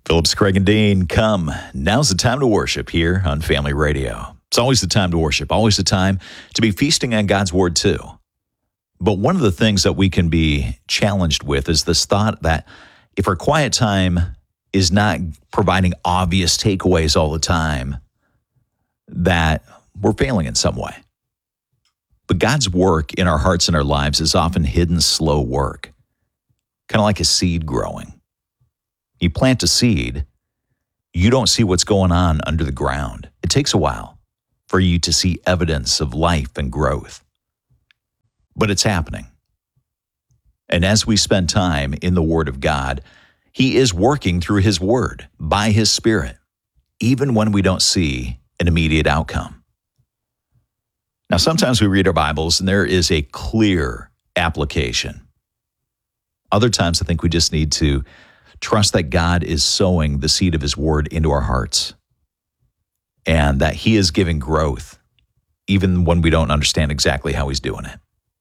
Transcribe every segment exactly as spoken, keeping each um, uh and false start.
Phillips, Craig, and Dean, come. Now's the time to worship here on Family Radio. It's always the time to worship, always the time to be feasting on God's Word too. But one of the things that we can be challenged with is this thought that if our quiet time is not providing obvious takeaways all the time, that we're failing in some way. But God's work in our hearts and our lives is often hidden, slow work, kind of like a seed growing. You plant a seed, you don't see what's going on under the ground. It takes a while for you to see evidence of life and growth. But it's happening. And as we spend time in the Word of God, He is working through His Word by His Spirit, even when we don't see an immediate outcome. Now, sometimes we read our Bibles and there is a clear application. Other times I think we just need to trust that God is sowing the seed of His Word into our hearts and that He is giving growth even when we don't understand exactly how He's doing it.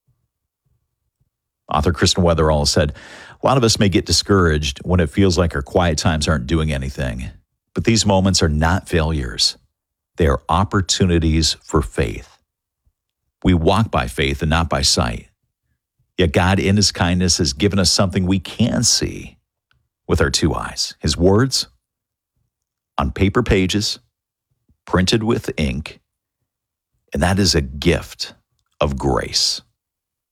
Author Kristen Wetherall said, a lot of us may get discouraged when it feels like our quiet times aren't doing anything, but these moments are not failures. They are opportunities for faith. We walk by faith and not by sight. Yet God in His kindness has given us something we can see with our two eyes, His words on paper pages, printed with ink, and that is a gift of grace.